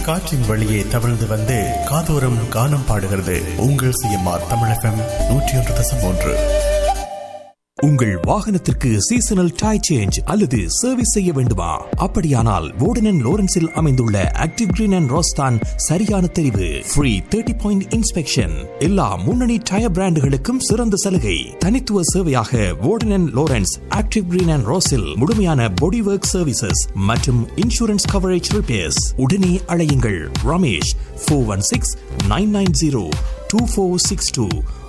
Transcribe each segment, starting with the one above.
காற்றின் வழியே தவழ்ந்து வந்து காதோரம் கானம் பாடுகிறது உங்கள் சிஎம்ஆர் தமிழ் FM 101.1. உங்கள் வாகனத்திற்கு சீசனல் டை சேஞ்ச் அல்லது சர்வீஸ் செய்ய வேண்டுமா? அப்படியானால் வோர்டன் அண்ட் லோரன்ஸில் அமைந்துள்ள ஆக்டிவ் கிரீன் அண்ட் ரோஸ்தான் சரியான தெரிவு. ஃப்ரீ 30 பாயிண்ட் இன்ஸ்பெக்ஷன், எல்லா முன்னணி டயர் பிராண்டுகளுக்கும் சிறந்த சலுகை. தனித்துவ சேவையாக வோர்டன் and Lawrence active green and ரோஸில் முழுமையான பாடி ஒர்க் சர்வீசஸ் மற்றும் இன்சூரன்ஸ் கவரேஜ் ரிப்பேர்ஸ். உடனே அழையுங்கள் Ramesh 416-990-2462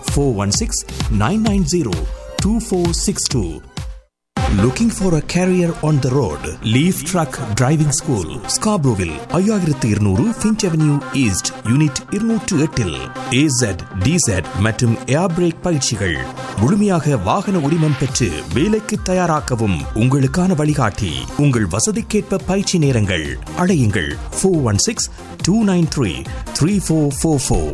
416-990-2462. Looking for a career on the road? Leaf Truck Driving School, Scarboroughville, 5200 Finch Avenue East, Unit 208 AZ, DZ மற்றும் ஏர் பிரேக் பயிற்சிகள். முழுமையாக வாகன உரிமம் பெற்று வேலைக்கு தயாராக்கவும் உங்களுக்கான வழிகாட்டி. உங்கள் வசதிக்கேற்ப பயிற்சி நேரங்கள். அழையுங்கள் 416-293-3444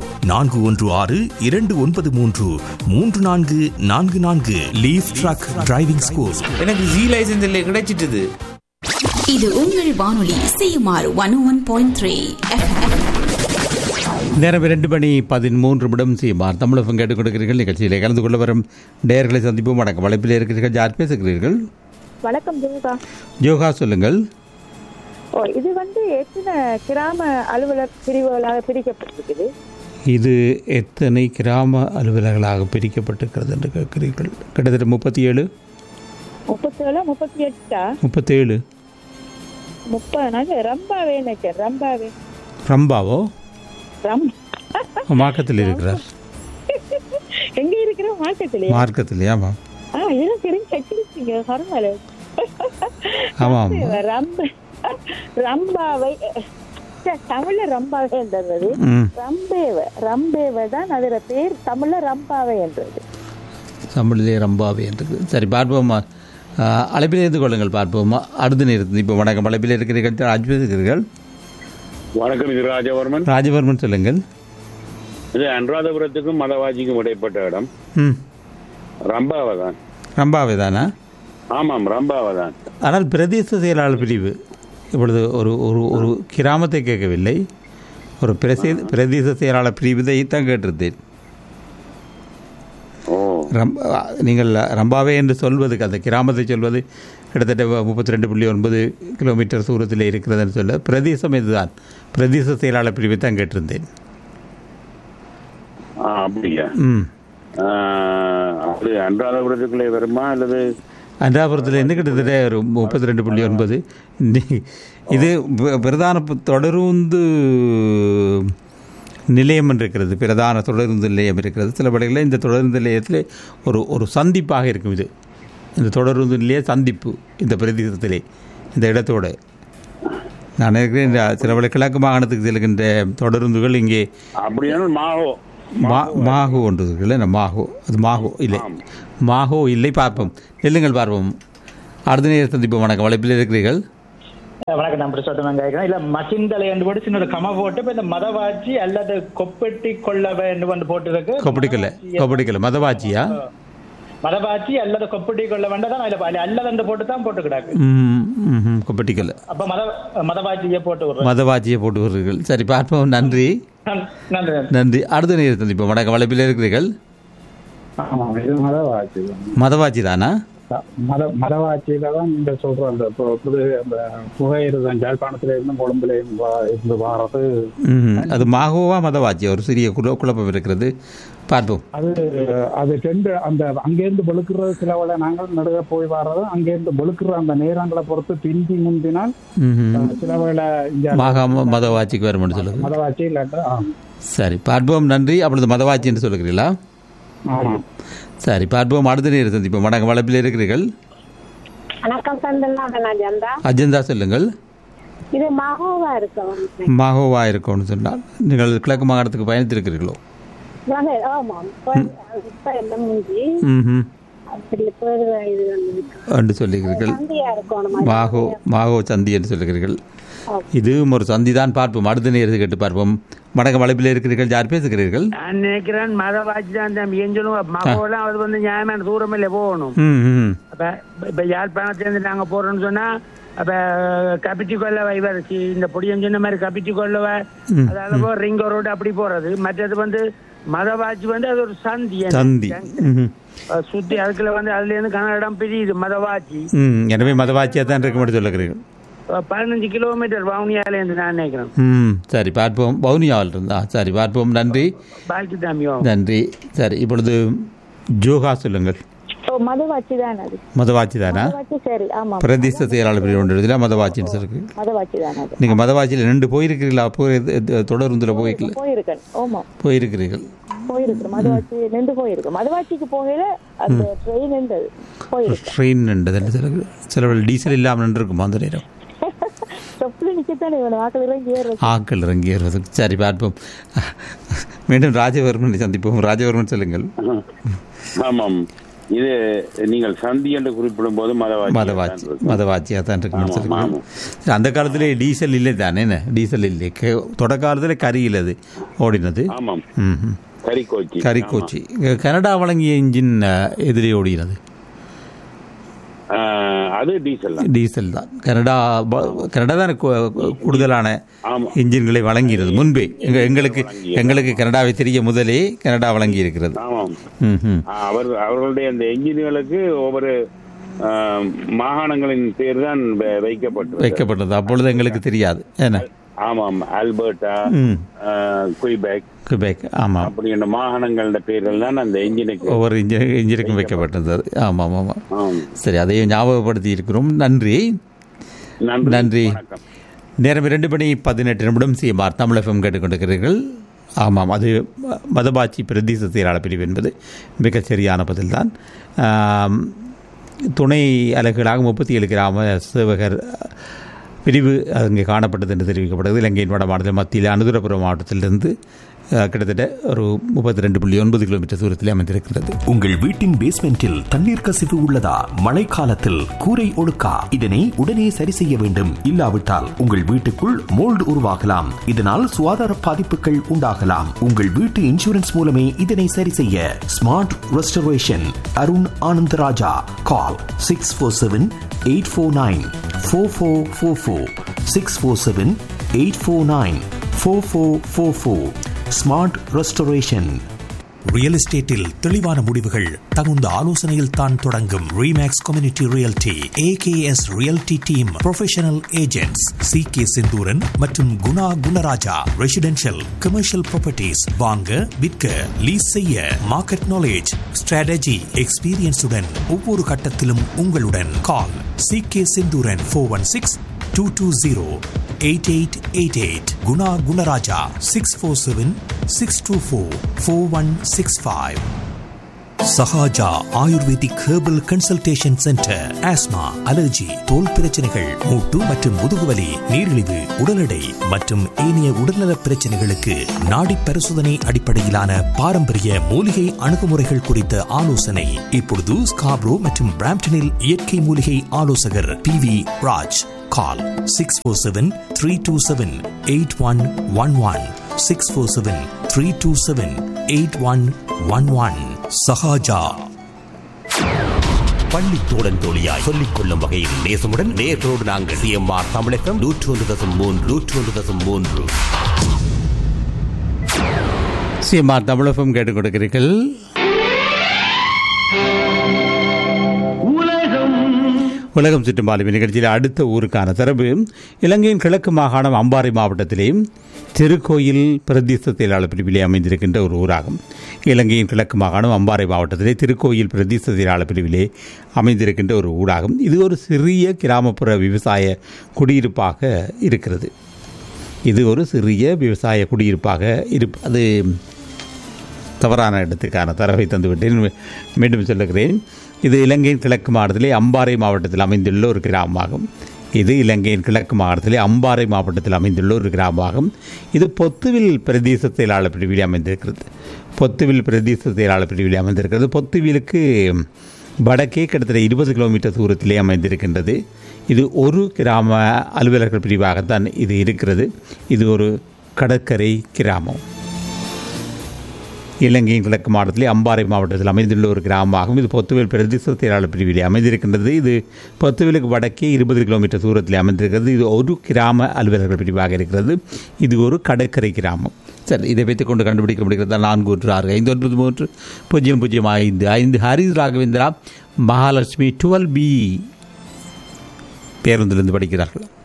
416-293-3444. Leaf drug driving school. எனக்கு ஜி லைசன்ஸ் இல்லை கிடைச்சிட்டது. இது உங்கள் வானொலி சிஎம்ஆர் 101.3 நேரம் 2:13 சிஎம்ஆர் தமிழகம் கேட்டுக் கொடுக்கிறீர்கள். நிகழ்ச்சியிலே கலந்து கொள்ள வரும் நேயர்களை சந்திப்போம். வணக்கம். வலைப்பில் இருக்கிறீர்கள். யார் பேசுகிறீர்கள்? வணக்கம் ஜோகா. ஜோகா சொல்லுங்கள். இது எத்தனை கிராம அலுவலர் பிரிவுகளாக பிரிக்கப்பட்டிருக்குது? இது எத்தனை கிராம அலுவலர்களாக பிரிக்கப்பட்டிருக்கிறது என்று கேட்கிறீர்கள்? கிட்டத்தட்ட 37 38 37 30 ரம்பாவே நினைக்கிறேன். ரம்பாவோ? மார்க்கத்தில் இருக்கிறார். எங்க இருக்கிற மார்க்கத்திலேயா? ஆமாம். ரம்பாவை தமிழ்ல ரம்பாவே என்றது. ரம்பேவை தான் அதோட பேர். தமிழ்ல ரம்பாவை என்றது. தமிழிலே ரம்பாவே என்றது. சரி, பார்ப்போமா. அழைப்பில் இருந்து கொள்ளுங்கள். பார்ப்போமா. அடுத்த நேரத்தில் இப்போ வணக்கம். அழைப்பில் இருக்கிறீர்கள். இருக்கிறீர்கள். வணக்கம். இது ராஜவர்மன். ராஜவர்மன் சொல்லுங்கள். இது அனுராதபுரத்துக்கும் மதவாஜிக்கும் இடைப்பட்ட இடம். ரம்பாவதான். ரம்பாவே தானா? ஆமாம், ரம்பாவதான். ஆனால் பிரதேச செயலாளர் பிரிவு இப்பொழுது ஒரு ஒரு ஒரு கிராமத்தை கேட்கவில்லை, ஒரு பிரதேச செயலாளர் பிரிவுதை தான் கேட்டிருந்தேன். நீங்கள் ரம்பாவே என்று சொல்வதுக்கு அந்த கிராமத்தை சொல்வது கிட்டத்தட்ட 32.9 கிலோமீட்டர் தூரத்தில் இருக்கிறதுன்னு சொல்ல பிரதேசம் இதுதான். பிரதேச செயலாளர் பிரிவை தான் கேட்டிருந்தேன். அப்படியா? அது அனுராதபுரத்துக்குள்ளே வருமா அல்லது? அனுராதபுரத்தில் கிட்டத்தட்ட ஒரு 32.9. இது பிரதான தொடருந்து நிலையம் இருக்கிறது. பிரதான தொடருந்து நிலையம் இருக்கிறது. சில படைகளில் இந்த தொடருந்து நிலையத்தில் ஒரு சந்திப்பாக இருக்கும். இது இந்த தொடருந்து நிலைய சந்திப்பு இந்த பிரதேசத்திலே இந்த இடத்தோட நான் இருக்கிறேன். சில படை கிழக்கு மாகாணத்துக்கு செல்கின்ற தொடருந்துகள் இங்கே மாகோ ஒன்று இருக்குல்ல. மாகோ அது மாகோ இல்லை, மாகோ இல்லை. பார்ப்போம், நெல்லுங்கள், பார்ப்போம். அடுத்த நேரம் சந்திப்போம். வணக்கம். வலைப்பில் இருக்கிறீர்கள். வணக்கம். நான் பிரசாதம் கேட்கிறேன். இல்ல மசிந்தலை என்று போட்டு சின்ன கம போட்டு இப்ப இந்த மதவாச்சி அல்லது கொப்பட்டி கொள்ளவை என்று போட்டு இருக்கு. கொப்பட்டிக்கல மதவாச்சியா? மதவாச்சி அல்லது கொப்பட்டி கொள்ள வேண்டாம் அல்லது போட்டு தான் போட்டு கிடாக்கு. கொப்பட்டிக்கல. அப்ப மதவாச்சியை போட்டு விடுறீர்கள். சரி, பார்ப்போம். நன்றி. நன்றி. அடுத்த நேரம் சந்திப்போம். வணக்கம். வலைப்பில் இருக்கிறீர்கள். மதவாச்சி தானா? மதவாச்சியில தான் நீங்க சொல்ற அந்த புகையிரதான் ஜாழ்ப்பாணத்துல இருந்து கொழும்புல இருந்து வாரது. அது மாகோவா மதவாச்சி? ஒரு சிறிய குழப்பம் இருக்கிறது. பார்ப்போம். அது ரெண்டு அந்த அங்கேருந்து வெளுக்குறது சிலவளை நாங்கள் நடுக போய் வர்றது அங்கேருந்து வெளுக்குற அந்த நேரங்களை பொறுத்து பிந்தி முந்தினால் சிலவளை மதவாச்சிக்கு வரும் சொல்லுங்க. மதவாச்சி இல்லாட்டா. சரி, பார்ப்போம். நன்றி. அப்பொழுது மதவாச்சி என்று சொல்லுகிறீங்களா? சரி, பார்ப்போம். அடுத்த நேரம் சந்திப்போம். வணக்கம். வளப்பில் இருக்கிறீர்கள். அஜந்தா சொல்லுங்கள். இது மாகோவா இருக்கும்னு சொன்னால் நீங்கள் கிழக்கு மாகாணத்துக்கு பயணித்திருக்கிறீர்களோ? என்று சொல்லுகிறீர்கள். மாகோ சந்தி என்று சொல்லுகிறீர்கள். இதுவும் ஒரு சந்தி தான். பார்ப்போம். அடுத்த நேரத்தை கேட்டு பார்ப்போம். வணக்கம். வலைப்பில் இருக்கிறீர்கள். யார் பேசுகிறீர்கள்? நான் நினைக்கிறேன் மதவாச்சி தான். மகோலாம் அது நியாயமான தூரம் இல்லை போகணும். இப்ப யாழ்ப்பாணத்திலிருந்து நாங்க போறோம்னு சொன்னா அப்ப கபிட்டி கொள்ளவா இவர் இந்த பொடியன் சொன்ன மாதிரி கபிட்டி கொள்ளவா அதாவது ரிங் ரோடு அப்படி போறது. மற்றது வந்து மதவாச்சி வந்து அது ஒரு சந்தி சுத்தி அதுக்குள்ள வந்து அதுல இருந்து கன இடம் பிரியுது மதவாச்சி. எனவே மதவாச்சியா தான் இருக்க மட்டும் சொல்லுகிறீர்கள். 15 கிலோமீட்டர் வவுனியால இருந்து நான் நினைக்கிறேன். சரி பார்ப்போம். வவுனியாவில் இருந்தா சரி பார்ப்போம். நன்றி நன்றி. சரி இப்பொழுது ஜோகா சொல்லுங்கள். மதவாச்சி தான் அது. மதவாச்சி தானா? சரி ஆமா. பிரதேச செயலாளர் பிரிவு ஒன்று எழுதினா மதவாச்சின்னு இருக்கு. மதவாச்சி தான் அது. நீங்க மதவாச்சியில் 2 போயிருக்கிறீங்களா? தொடர்ந்துல போயிருக்கீங்க? போயிருக்கேன். ஆமா போயிருக்கிறீர்கள். போயிருக்கேன். மதவாச்சி 2 போயிருக்கேன். மதவாச்சிக்கு போகல அந்த ட்ரெயின் இருந்தது. போயிருக்கேன். ட்ரெயின் இருந்தது. சில டீசல் இல்லாமல் நின்றுருக்குமா அந்த நேரம்? ஆக்கள் இறங்கி ஏறுவது. சரி பார்ப்போம். மீண்டும் ராஜவர்மனை சந்திப்போம். ராஜவர்மன் சொல்லுங்கள். ஆமாம், இது நீங்கள் சந்தி என்று குறிப்பிடும் போது மதவாச்சியா தான் இருக்கு. அந்த காலத்திலே டீசல் இல்லை தானே? டீசல் இல்லை. தொடக்காலத்தில் கரியில் அது ஓடினது. ஆமாம், கரிக்கோச்சி. கனடா வழங்கிய இன்ஜின் எதிரே ஓடினது. அது டீசல் தான். கனடா தான் கூடுதலான இன்ஜின்களை வழங்கியிருந்தது முன்பே. எங்களுக்கு கனடாவை தெரிய முதலே கனடா வழங்கி இருக்கிறது. அவர்களுடைய அந்த என்ஜின்களுக்கு ஒவ்வொரு மாகாணங்களின் பேர் தான் வைக்கப்பட்டது. அப்பொழுது எங்களுக்கு தெரியாது. என்ன? ஆமாம், ஆல்பர்டா, குயிபெக் ஆமாம், அப்படி என்ற மாகாணங்களோட பேர்கள் தான் அந்த என்ஜினுக்கு ஒவ்வொரு இன்ஜினுக்கும் வைக்கப்பட்டது. ஆமாம் ஆமாம். சரி, அதையும் ஞாபகப்படுத்தி இருக்கிறோம். நன்றி. நேரம் 2:18 சிஎம்ஆர் தமிழ் FM கேட்டுக்கொண்டிருக்கிறீர்கள். ஆமாம், அது மதபாச்சி பிரதேச செயலாளர் பிரிவு என்பது மிகச் சரியான பதில்தான். துணை அலகுகளாக 37 கிராம சேவகர் பிரிவு அங்கே காணப்பட்டது என்று தெரிவிக்கப்பட்டது. இலங்கையின் வட மாநில மத்தியில் அனுராதபுரம் மாவட்டத்திலிருந்து கிட்டத்தட்ட ஒரு 32.9 கிலோமீட்டர் தூரத்தில் அமைந்திருக்கிறது. உங்கள் வீட்டின் பேஸ்மெண்டில் தண்ணீர் கசிவு உள்ளதா? மழைக்காலத்தில் கூரை ஒழுக்கா? இதனை உடனே சரி செய்ய வேண்டும். இல்லாவிட்டால் உங்கள் வீட்டுக்குள் மோல்டு உருவாகலாம். இதனால் சுகாதார பாதிப்புகள் உண்டாகலாம். உங்கள் வீட்டு இன்சூரன்ஸ் மூலமே இதனை சரி செய்ய ஸ்மார்ட் ரெஸ்டரேஷன் அருண் ஆனந்தராஜா. கால் 647-849-4444 647-849-4444. Smart restoration. ரியல் எஸ்டேட்டில் தெளிவான முடிவுகள் தகுந்த ஆலோசனையில் தான் தொடங்கும். Remakes community realty AKS realty team professional agents CK Senthuran மற்றும் Guna Gunaraja. Residential commercial properties வாங்க, விற்க, லீஸ் செய்ய மார்க்கெட் நாலேஜ், ஸ்ட்ராட்டஜி, எக்ஸ்பீரியன்ஸுடன் ஒவ்வொரு கட்டத்திலும் உங்களுடன். கால் CK Senthuran 416-220-8888. Guna Gunaraja 647-624-4165. Sahaja ayurvedic herbal consultation centre. Asthma, allergy, தோல் பிரச்சனைகள், மூட்டு மற்றும் முதுகுவலி, நீரிழிவு, உடல் எடை மற்றும் ஏனைய உடல்நல பிரச்சனைகளுக்கு நாடி பரிசோதனை அடிப்படையிலான பாரம்பரிய மூலிகை அணுகுமுறைகள் குறித்த ஆலோசனை. இப்பொழுது ஸ்காப்ரோ மற்றும் பிராம்டனில் இயற்கை மூலிகை ஆலோசகர் PV ராஜ். Call 647-327-8111 647-327-8111. சஹாஜா. பள்ளித்தோடன் தோழியாய் சொல்லிக் கொள்ளும் வகையில் நேசமுடன் நேர்களோடு நாங்கள் CMR Tamil FM 101.3 CMR Tamil FM கேட்டுக் கொடுக்கிறீர்கள். உலகம் சுற்றும் வாலிப நிகழ்ச்சியில் அடுத்த ஊருக்கான தரவு இலங்கையின் கிழக்கு மாகாணம் அம்பாறை மாவட்டத்திலே திருக்கோயில் பிரதேச செயலாளர் பிரிவிலே அமைந்திருக்கின்ற ஒரு ஊராகும். இலங்கையின் கிழக்கு மாகாணம் அம்பாறை மாவட்டத்திலே திருக்கோயில் பிரதேச செயலாளர் பிரிவிலே அமைந்திருக்கின்ற ஒரு ஊராகும். இது ஒரு சிறிய கிராமப்புற விவசாய குடியிருப்பாக இருக்கிறது. அது தவறான இடத்துக்கான தரவை தந்துவிட்டேன், மீண்டும் சொல்லுகிறேன். இது இலங்கையின் கிழக்கு மாவட்டத்திலே அம்பாறை மாவட்டத்தில் அமைந்துள்ள ஒரு கிராமமாகும். இது பொத்துவில் பிரதேச செயலாளர் பிரிவிலே அமைந்திருக்கிறது. பொத்துவிலுக்கு வடக்கே கிட்டத்தட்ட 20 கிலோமீட்டர் தூரத்திலே அமைந்திருக்கின்றது. இது ஒரு கிராம அலுவலர்கள் பிரிவாகத்தான் இது இருக்கிறது. இது ஒரு கடற்கரை கிராமம். இலங்கையின் கிழக்கு மாவட்டத்திலே அம்பாறை மாவட்டத்தில் அமைந்துள்ள ஒரு கிராமமாகும். இது பொத்துவேல் பிரதேச செயலாளர் பிரிவிலே அமைந்திருக்கின்றது. இது பொத்துவேலுக்கு வடக்கே 20 கிலோமீட்டர் தூரத்தில் அமைந்திருக்கிறது. இது ஒரு கிராம அலுவலர்கள் பிரிவாக இருக்கிறது. இது ஒரு கடற்கரை கிராமம். சரி, இதை வைத்துக் கொண்டு கண்டுபிடிக்க முடிகிறது. 41659005 ஹரிஸ் ராகவேந்திரா மகாலட்சுமி 12B பேருந்திலிருந்து படிக்கிறார்கள்.